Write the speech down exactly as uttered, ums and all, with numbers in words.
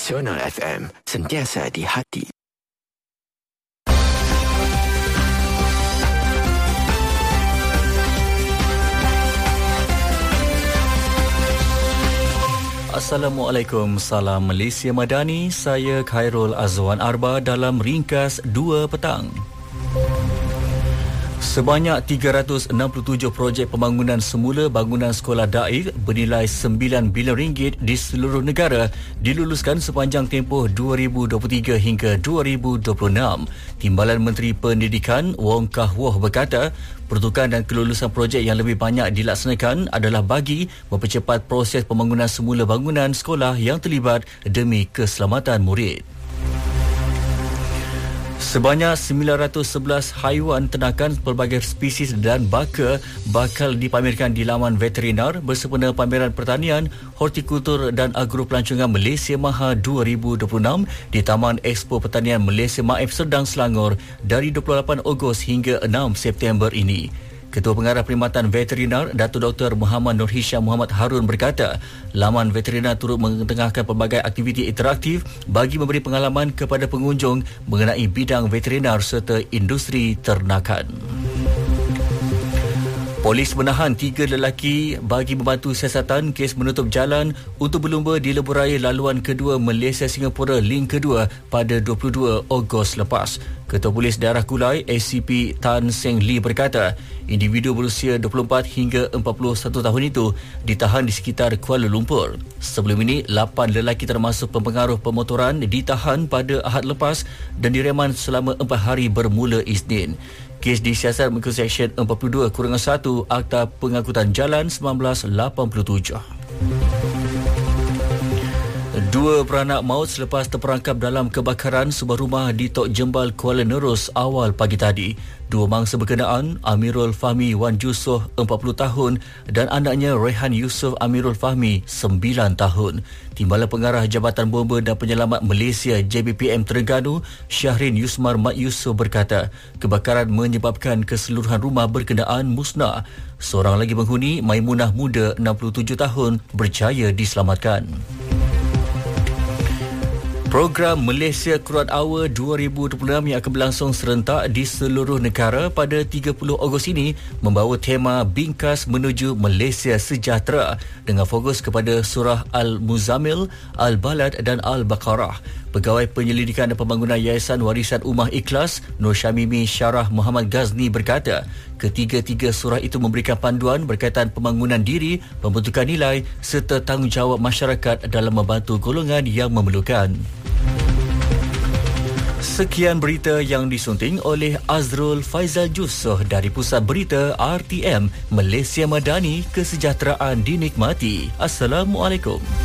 Nasional F M, sentiasa di hati. Assalamualaikum, salam Malaysia Madani. Saya Khairul Azwan Arba dalam Ringkas dua Petang. Sebanyak tiga ratus enam puluh tujuh projek pembangunan semula bangunan sekolah daif bernilai sembilan bilion ringgit di seluruh negara diluluskan sepanjang tempoh dua ribu dua puluh tiga hingga dua ribu dua puluh enam. Timbalan Menteri Pendidikan Wong Kah Woh berkata, pertukaran dan kelulusan projek yang lebih banyak dilaksanakan adalah bagi mempercepat proses pembangunan semula bangunan sekolah yang terlibat demi keselamatan murid. Sebanyak sembilan ratus sebelas haiwan ternakan pelbagai spesies dan baka bakal dipamerkan di laman veterinar bersempena Pameran Pertanian, Hortikultur dan Agropelancongan Malaysia Maha dua ribu dua puluh enam di Taman Expo Pertanian Malaysia Maib Serdang, Selangor dari dua puluh lapan Ogos hingga enam September ini. Ketua Pengarah Perkhidmatan Veterinar Datuk Doktor Muhammad Nur Hisham Muhammad Harun berkata, laman veterinar turut mengetengahkan pelbagai aktiviti interaktif bagi memberi pengalaman kepada pengunjung mengenai bidang veterinar serta industri ternakan. Polis menahan tiga lelaki bagi membantu siasatan kes menutup jalan untuk berlumba di lebuh raya laluan kedua Malaysia-Singapura Link kedua pada dua puluh dua Ogos lepas. Ketua Polis Daerah Kulai A C P Tan Seng Lee berkata, individu berusia dua puluh empat hingga empat puluh satu tahun itu ditahan di sekitar Kuala Lumpur. Sebelum ini, lapan lelaki termasuk pempengaruh pemotoran ditahan pada Ahad lepas dan direman selama empat hari bermula Isnin. Kes disiasat mengikut Seksyen empat puluh dua satu Akta Pengangkutan Jalan seribu sembilan ratus lapan puluh tujuh. Dua beranak maut selepas terperangkap dalam kebakaran sebuah rumah di Tok Jembal, Kuala Nerus awal pagi tadi. Dua mangsa berkenaan, Amirul Fahmi Wan Yusof empat puluh tahun dan anaknya Rehan Yusof Amirul Fahmi sembilan tahun. Timbalan Pengarah Jabatan Bomba dan Penyelamat Malaysia J B P M Terengganu, Syahrin Yusmar Mat Yusof berkata, kebakaran menyebabkan keseluruhan rumah berkenaan musnah. Seorang lagi penghuni, Maimunah muda enam puluh tujuh tahun, berjaya diselamatkan. Program Malaysia Quran Hour dua ribu dua puluh enam yang akan berlangsung serentak di seluruh negara pada tiga puluh Ogos ini membawa tema Bingkas Menuju Malaysia Sejahtera dengan fokus kepada surah Al-Muzammil, Al-Balad dan Al-Baqarah. Pegawai Penyelidikan dan Pembangunan Yayasan Warisan Ummah Ikhlas, Nur Syamimi Syarah Muhammad Ghazni berkata, ketiga-tiga surah itu memberikan panduan berkaitan pembangunan diri, pembentukan nilai serta tanggungjawab masyarakat dalam membantu golongan yang memerlukan. Sekian berita yang disunting oleh Azrul Faizal Jusoh dari Pusat Berita R T M Malaysia Madani. Kesejahteraan dinikmati. Assalamualaikum.